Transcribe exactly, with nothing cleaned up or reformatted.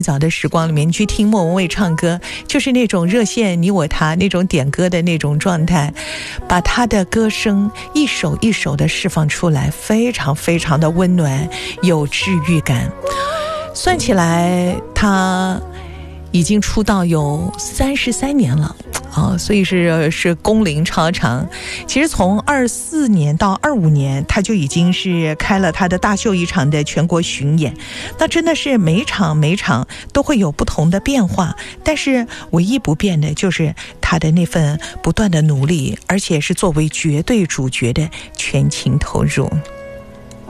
早的时光里面，你去听莫文蔚唱歌，就是那种热线你我他那种点歌的那种状态，把他的歌声一首一首的释放出来，非常非常的温暖，有治愈感。算起来他已经出道有三十三年了啊，所以是是工龄超长。其实从二四年到二五年，他就已经是开了他的大秀一场的全国巡演，那真的是每场每场都会有不同的变化，但是唯一不变的就是他的那份不断的努力，而且是作为绝对主角的全情投入。